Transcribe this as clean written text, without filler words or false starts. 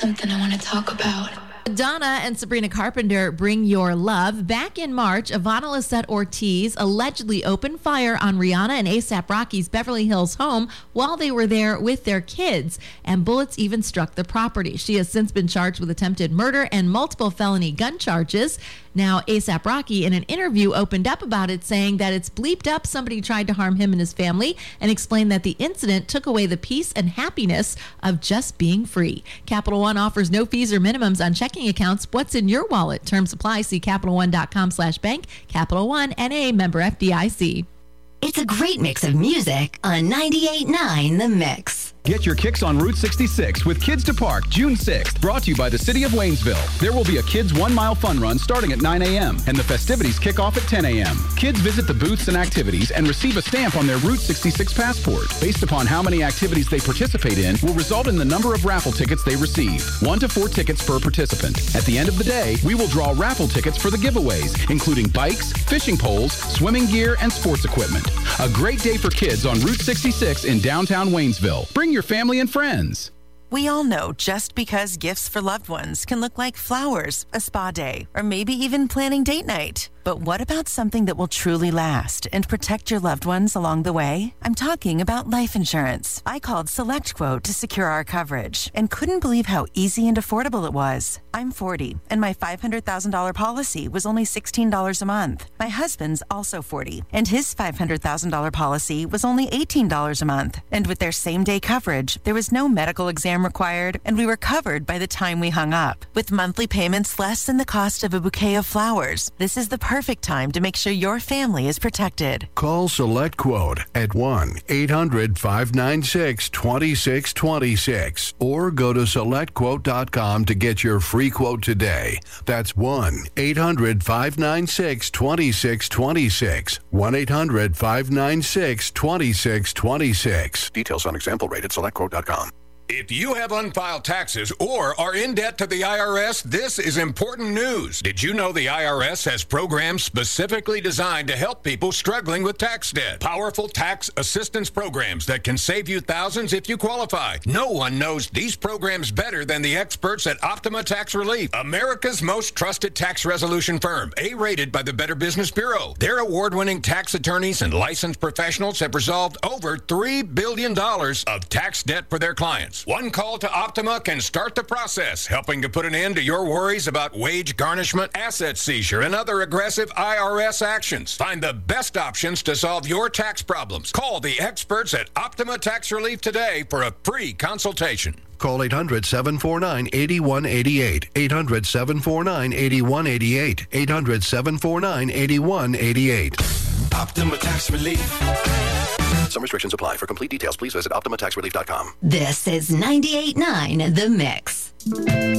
something I want to talk about. Donna and Sabrina Carpenter, Bring Your Love. Back in March, Ivana Lisette Ortiz allegedly opened fire on Rihanna and A$AP Rocky's Beverly Hills home while they were there with their kids, and bullets even struck the property. She has since been charged with attempted murder and multiple felony gun charges. Now, A$AP Rocky, in an interview, opened up about it, saying that it's bleeped up somebody tried to harm him and his family, and explained that the incident took away the peace and happiness of just being free. Capital One offers no fees or minimums on checking accounts. What's in your wallet? Terms apply. See CapitalOne.com/bank. Capital One, N.A., member FDIC. It's a great mix of music on 98.9 The Mix. Get your kicks on Route 66 with Kids to Park June 6th, brought to you by the City of Waynesville. There will be a kids 1-mile fun run starting at 9 a.m. and the festivities kick off at 10 a.m. Kids visit the booths and activities and receive a stamp on their Route 66 passport. Based upon how many activities they participate in will result in the number of raffle tickets they receive. 1 to 4 tickets per participant. At the end of the day, we will draw raffle tickets for the giveaways, including bikes, fishing poles, swimming gear, and sports equipment. A great day for kids on Route 66 in downtown Waynesville. Bring your family and friends. We all know just because gifts for loved ones can look like flowers, a spa day, or maybe even planning date night. But what about something that will truly last and protect your loved ones along the way? I'm talking about life insurance. I called SelectQuote to secure our coverage and couldn't believe how easy and affordable it was. I'm 40, and my $500,000 policy was only $16 a month. My husband's also 40, and his $500,000 policy was only $18 a month. And with their same-day coverage, there was no medical exam required, and we were covered by the time we hung up. With monthly payments less than the cost of a bouquet of flowers, this is the perfect time to make sure your family is protected. Call SelectQuote at 1-800-596-2626 or go to SelectQuote.com to get your free quote today. That's 1-800-596-2626. 1-800-596-2626. Details on example rate at SelectQuote.com. If you have unfiled taxes or are in debt to the IRS, this is important news. Did you know the IRS has programs specifically designed to help people struggling with tax debt? Powerful tax assistance programs that can save you thousands if you qualify. No one knows these programs better than the experts at Optima Tax Relief, America's most trusted tax resolution firm, A-rated by the Better Business Bureau. Their award-winning tax attorneys and licensed professionals have resolved over $3 billion of tax debt for their clients. One call to Optima can start the process, helping to put an end to your worries about wage garnishment, asset seizure, and other aggressive IRS actions. Find the best options to solve your tax problems. Call the experts at Optima Tax Relief today for a free consultation. Call 800-749-8188. 800-749-8188. 800-749-8188. Optima Tax Relief. Some restrictions apply. For complete details, please visit OptimaTaxRelief.com. This is 98.9 The Mix.